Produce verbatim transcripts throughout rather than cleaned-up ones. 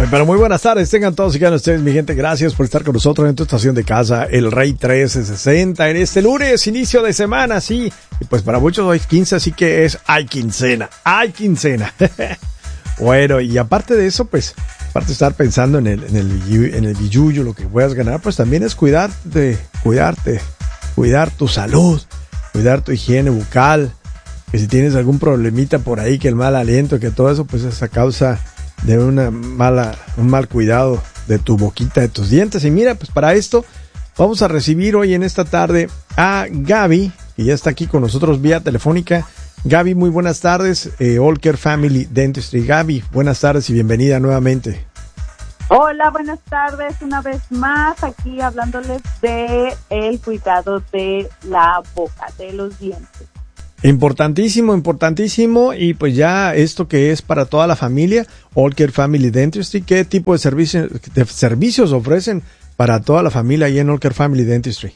Muy, pero muy buenas tardes, tengan todos y cada ustedes, mi gente, gracias por estar con nosotros en tu estación de casa, El Rey trece sesenta, en este lunes, inicio de semana, sí, y pues para muchos hoy es quince, así que es, hay quincena, hay quincena. Bueno, y aparte de eso, pues, aparte de estar pensando en el, en el, en el billuyo, lo que puedas ganar, pues también es cuidarte, cuidarte, cuidar tu salud, cuidar tu higiene bucal, que si tienes algún problemita por ahí, que el mal aliento, que todo eso, pues es a causa de una mala, un mal cuidado de tu boquita, de tus dientes. Y mira, pues para esto vamos a recibir hoy en esta tarde a Gaby, que ya está aquí con nosotros vía telefónica. Gaby, muy buenas tardes, eh, All Care Family Dentistry. Gaby, buenas tardes y bienvenida nuevamente. Hola, buenas tardes, una vez más aquí hablándoles de el cuidado de la boca, de los dientes. Importantísimo, importantísimo, y pues ya esto que es para toda la familia, All Care Family Dentistry, ¿qué tipo de servicios, de servicios ofrecen para toda la familia ahí en All Care Family Dentistry?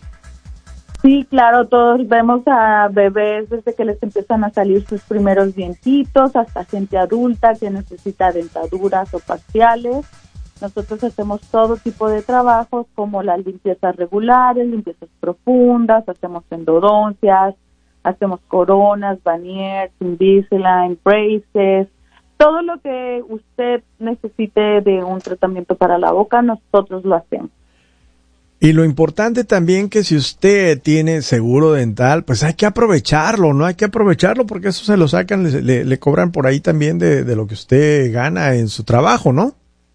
Sí, claro, todos vemos a bebés desde que les empiezan a salir sus primeros dientitos, hasta gente adulta que necesita dentaduras o parciales. Nosotros hacemos todo tipo de trabajos como las limpiezas regulares, limpiezas profundas, hacemos endodoncias, hacemos coronas, veneers, Invisalign, braces, todo lo que usted necesite de un tratamiento para la boca, nosotros lo hacemos. Y lo importante también que si usted tiene seguro dental, pues hay que aprovecharlo, ¿no? Hay que aprovecharlo porque eso se lo sacan, le, le, le cobran por ahí también de, de lo que usted gana en su trabajo, ¿no?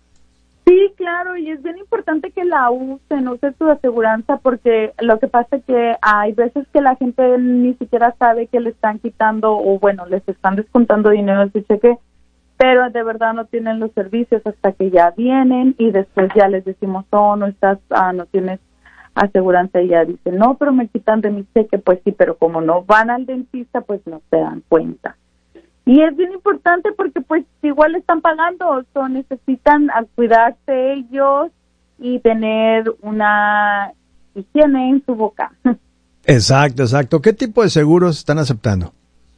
Sí, claro, y es bien importante que la usen, use su aseguranza, porque lo que pasa es que hay veces que la gente ni siquiera sabe que le están quitando o bueno, les están descontando dinero de su cheque, pero de verdad no tienen los servicios hasta que ya vienen y después ya les decimos, oh, no estás, ah, no tienes aseguranza, y ya dicen, no, pero me quitan de mi cheque. Pues sí, pero como no van al dentista, pues no se dan cuenta. Y es bien importante porque pues igual están pagando, o necesitan cuidarse ellos y tener una higiene en su boca. Exacto, exacto. ¿Qué tipo de seguros están aceptando?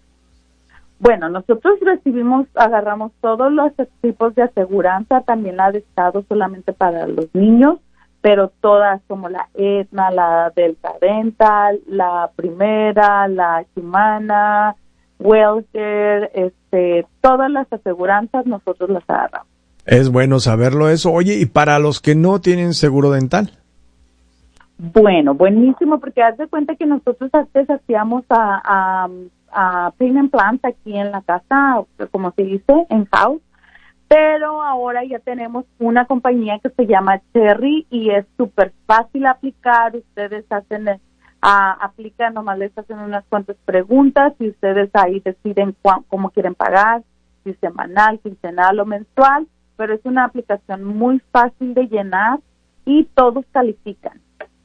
Bueno, nosotros recibimos, agarramos todos los tipos de aseguranza, también la de Estado solamente para los niños, pero todas como la Aetna, la Delta Dental, la Primera, la Humana, Wellcare, este, todas las aseguranzas nosotros las agarramos. Es bueno saberlo eso. Oye, ¿y para los que no tienen seguro dental? Bueno, buenísimo, porque haz de cuenta que nosotros antes hacíamos a, a, a payment plans aquí en la casa, como se dice, en house, pero ahora ya tenemos una compañía que se llama Cherry y es súper fácil aplicar. Ustedes hacen, uh, aplican, nomás les hacen unas cuantas preguntas y ustedes ahí deciden cu- cómo quieren pagar, si semanal, quincenal o mensual, pero es una aplicación muy fácil de llenar y todos califican.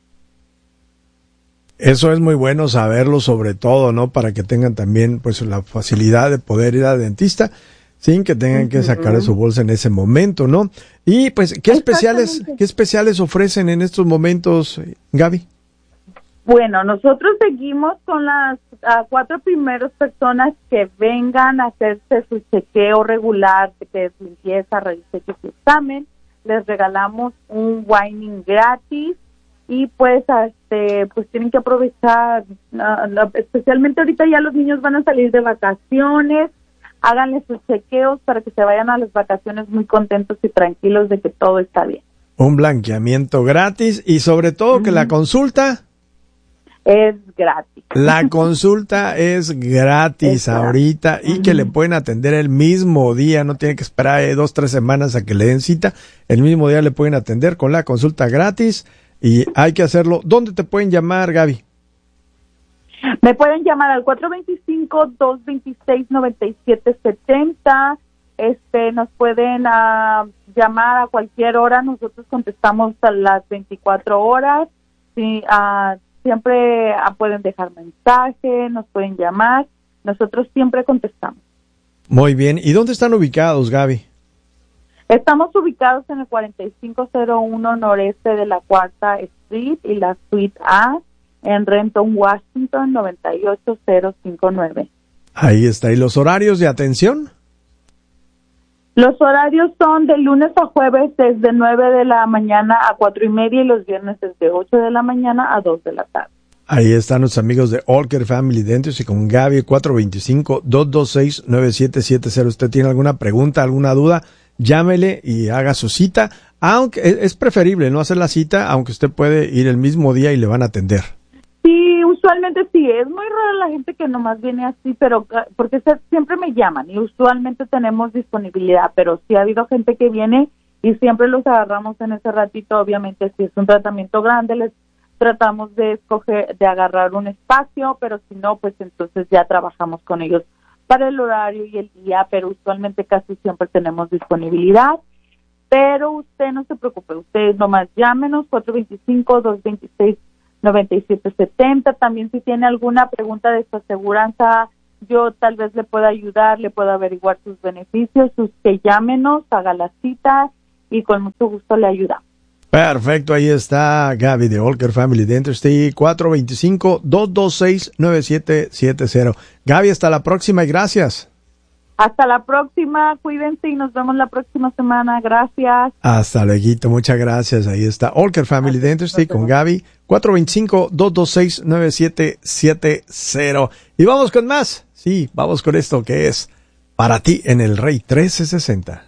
Eso es muy bueno saberlo, sobre todo, ¿no? Para que tengan también, pues, la facilidad de poder ir al dentista sin que tengan uh-huh. que sacar de su bolsa en ese momento, ¿no? Y, pues, ¿qué especiales, qué especiales ofrecen en estos momentos, Gaby? Bueno, nosotros seguimos con las uh, cuatro primeras personas que vengan a hacerse su chequeo regular, que es limpieza, revise y su examen. Les regalamos un whitening gratis. Y pues este pues tienen que aprovechar, uh, especialmente ahorita ya los niños van a salir de vacaciones, háganle sus chequeos para que se vayan a las vacaciones muy contentos y tranquilos de que todo está bien. Un blanqueamiento gratis y sobre todo que mm. la consulta es gratis. La consulta es gratis es ahorita gratis. Y mm. que le pueden atender el mismo día, no tiene que esperar eh, dos, tres semanas a que le den cita, el mismo día le pueden atender con la consulta gratis. Y hay que hacerlo. ¿Dónde te pueden llamar, Gaby? Me pueden llamar al cuatro dos cinco, dos dos seis, nueve siete siete cero. Este, nos pueden uh, llamar a cualquier hora. Nosotros contestamos a las veinticuatro horas. Sí, uh, siempre uh, pueden dejar mensaje, nos pueden llamar. Nosotros siempre contestamos. Muy bien. ¿Y dónde están ubicados, Gaby? Estamos ubicados en el cuarenta y cinco cero uno noreste de la Cuarta Street y la Suite A en Renton, Washington, noventa y ocho cero cinco nueve. Ahí está. ¿Y los horarios de atención? Los horarios son de lunes a jueves desde nueve de la mañana a cuatro y media y los viernes desde ocho de la mañana a dos de la tarde. Ahí están los amigos de Allcare Family Dentistry con Gaby, cuatro dos cinco, dos dos seis, nueve siete siete cero. ¿Usted tiene alguna pregunta, alguna duda? Llámele y haga su cita, aunque es preferible no hacer la cita, aunque usted puede ir el mismo día y le van a atender. Sí, usualmente sí, es muy rara la gente que nomás viene así, pero porque se, siempre me llaman y usualmente tenemos disponibilidad, pero sí ha habido gente que viene y siempre los agarramos en ese ratito. Obviamente si es un tratamiento grande les tratamos de escoger, de agarrar un espacio, pero si no, pues entonces ya trabajamos con ellos para el horario y el día, pero usualmente casi siempre tenemos disponibilidad. Pero usted no se preocupe, usted nomás llámenos cuatro dos cinco, dos dos seis, nueve siete siete cero. También si tiene alguna pregunta de su aseguranza, yo tal vez le pueda ayudar, le pueda averiguar sus beneficios. Usted llámenos, haga la cita y con mucho gusto le ayudamos. Perfecto, ahí está Gaby de Allcare Family Dentistry, cuatro dos cinco, dos dos seis, nueve siete siete cero. Gaby, hasta la próxima y gracias. Hasta la próxima, cuídense y nos vemos la próxima semana. Gracias. Hasta luego, muchas gracias. Ahí está Allcare Family Dentistry con Gaby, cuatro dos cinco, dos dos seis, nueve siete siete cero. Y vamos con más. Sí, vamos con esto que es para ti en el Rey trece sesenta.